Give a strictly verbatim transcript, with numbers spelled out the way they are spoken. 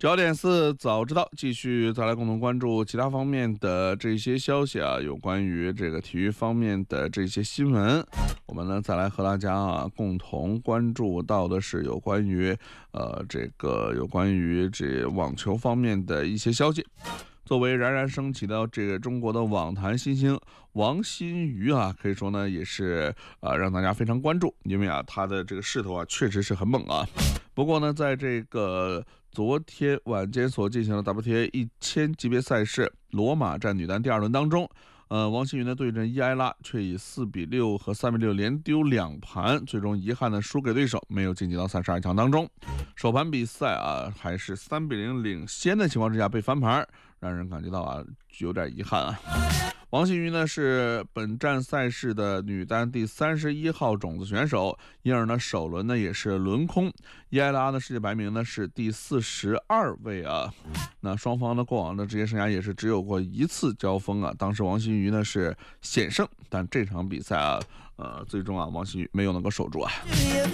焦点四早知道，继续再来共同关注其他方面的这些消息啊，有关于这个体育方面的这些新闻。我们呢再来和大家啊共同关注到的是有关于呃这个有关于这网球方面的一些消息。作为冉冉升起的这个中国的网坛新星王欣瑜啊，可以说呢也是啊、呃、让大家非常关注，因为啊他的这个势头啊确实是很猛啊。不过呢，在这个昨天晚间所进行的 W T A 一千级别赛事罗马站女单第二轮当中，呃，王欣瑜呢对阵伊埃拉，却以四比六和三比六连丢两盘，最终遗憾的输给对手，没有晋级到三十二强当中。首盘比赛啊，还是三比零领先的情况之下被翻盘，让人感觉到啊有点遗憾啊。王欣瑜呢是本站赛事的女单第三十一号种子选手，因而呢首轮呢也是轮空。伊埃拉的世界排名呢是第四十二位啊。那双方的过往的职业生涯也是只有过一次交锋啊，当时王欣瑜呢是险胜，但这场比赛啊，呃，最终啊王欣瑜没有能够守住啊。